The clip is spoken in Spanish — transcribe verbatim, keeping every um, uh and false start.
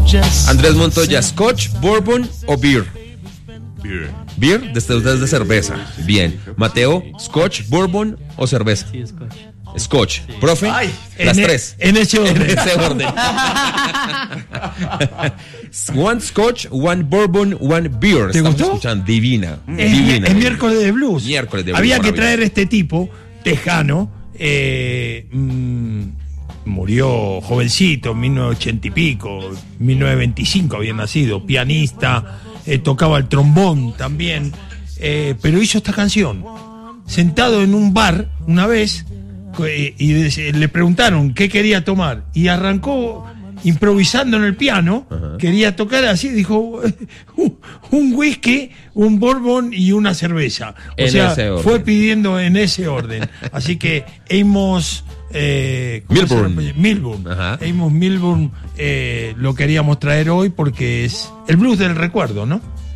Andrés Montoya, Scotch, Bourbon o Beer. Beer. Beer, desde de, de cerveza. Bien. Mateo, Scotch, Bourbon o cerveza. Sí, Scotch. Scotch. Sí. Profe, Ay, las en tres. E, en ese orden. En ese orden. One Scotch, one Bourbon, one Beer. ¿Te Estamos gustó? escuchando. Divina. Es, divina. es miércoles de blues. Miércoles de blues. Había que traer este tipo, tejano, eh, mmm, murió jovencito, mil novecientos ochenta y pico, mil novecientos veinticinco había nacido, pianista, eh, tocaba el trombón también, eh, pero hizo esta canción, sentado en un bar una vez, eh, y de, le preguntaron qué quería tomar, y arrancó improvisando en el piano. Ajá. Quería tocar así, dijo un whisky, un bourbon y una cerveza. O en sea, ese orden. Fue pidiendo en ese orden. Así que Amos eh, Milburn. Milburn. Ajá. Amos Milburn eh, lo queríamos traer hoy porque es el blues del recuerdo, ¿no?